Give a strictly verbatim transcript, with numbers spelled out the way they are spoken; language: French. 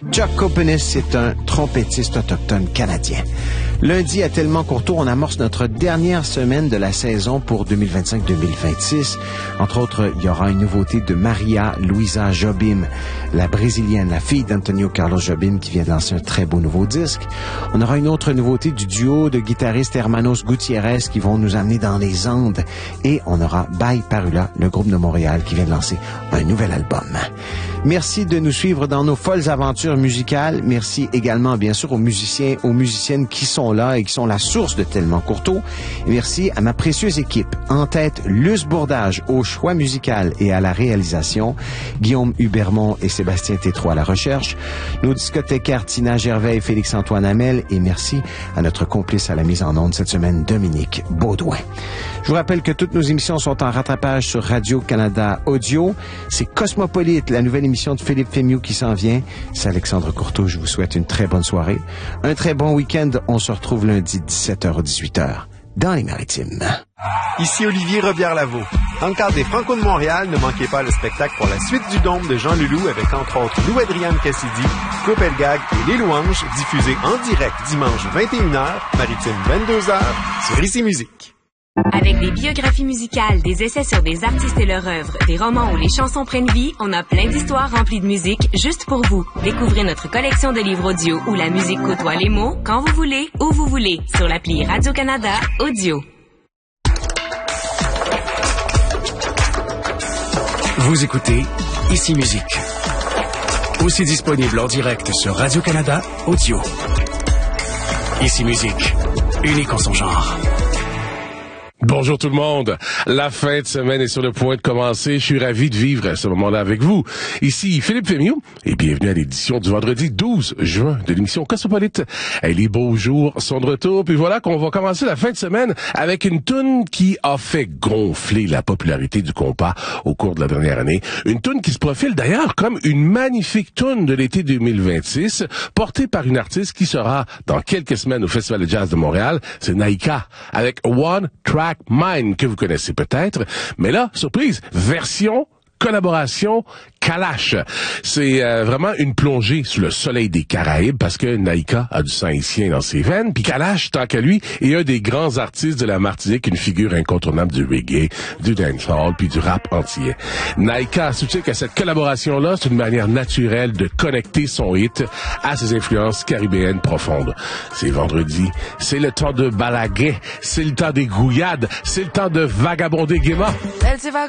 Chuck Copenis est un trompettiste autochtone canadien. Lundi, à Tellement Courtois, on amorce notre dernière semaine de la saison pour deux mille vingt-cinq deux mille vingt-six. Entre autres, il y aura une nouveauté de Maria Luisa Jobim, la brésilienne, la fille d'Antonio Carlos Jobim, qui vient de lancer un très beau nouveau disque. On aura une autre nouveauté du duo de guitaristes Hermanos Gutiérrez qui vont nous amener dans les Andes. Et on aura By Parula, le groupe de Montréal, qui vient de lancer un nouvel album. Merci de nous suivre dans nos folles aventures musicales. Merci également, bien sûr, aux musiciens, aux musiciennes qui sont là et qui sont la source de Tellement Courtois. Et merci à ma précieuse équipe. En tête, Luce Bourdage au choix musical et à la réalisation, Guillaume Hubermont et Sébastien Tétrault à la recherche, nos discothécaires Tina Gervais et Félix-Antoine Hamel, et merci à notre complice à la mise en onde cette semaine, Dominique Baudouin. Je vous rappelle que toutes nos émissions sont en rattrapage sur Radio-Canada Audio. C'est Cosmopolite, la nouvelle émission de Philippe Fémieux qui s'en vient. C'est Alexandre Courteau. Je vous souhaite une très bonne soirée. Un très bon week-end. On se retrouve lundi dix-sept heures à dix-huit heures dans les Maritimes. Ici Olivier Robillard-Lavaux. Dans le cadre des Franco de Montréal, ne manquez pas le spectacle pour la suite du Dôme de Jean Leloup avec entre autres Lou-Adrienne Cassidy, Coupe Elgag et Les Louanges, diffusé en direct dimanche vingt et une heures, Maritime vingt-deux heures, sur Ici Musique. Avec des biographies musicales, des essais sur des artistes et leur œuvre, des romans où les chansons prennent vie, on a plein d'histoires remplies de musique juste pour vous. Découvrez notre collection de livres audio où la musique côtoie les mots quand vous voulez, où vous voulez, sur l'appli Radio-Canada Audio. Vous écoutez Ici Musique. Aussi disponible en direct sur Radio-Canada Audio. Ici Musique, unique en son genre. Bonjour tout le monde. La fin de semaine est sur le point de commencer. Je suis ravi de vivre ce moment-là avec vous. Ici Philippe Fémieux et bienvenue à l'édition du vendredi douze juin de l'émission Cosmopolite. Et les beaux jours sont de retour. Puis voilà qu'on va commencer la fin de semaine avec une toune qui a fait gonfler la popularité du compas au cours de la dernière année. Une toune qui se profile d'ailleurs comme une magnifique toune de l'été deux mille vingt-six, portée par une artiste qui sera dans quelques semaines au Festival de Jazz de Montréal. C'est Naïka avec One Track Mind, que vous connaissez peut-être. Mais là, surprise, version, collaboration, Kalash. C'est euh, vraiment une plongée sous le soleil des Caraïbes parce que Naïka a du sang haïtien dans ses veines. Puis Kalash, tant qu'à lui, est un des grands artistes de la Martinique, une figure incontournable du reggae, du dancehall, puis du rap antillais. Naïka soutient que cette collaboration-là, c'est une manière naturelle de connecter son hit à ses influences caribéennes profondes. C'est vendredi, c'est le temps de balaguer, c'est le temps des gouillades, c'est le temps de vagabonder gaiement.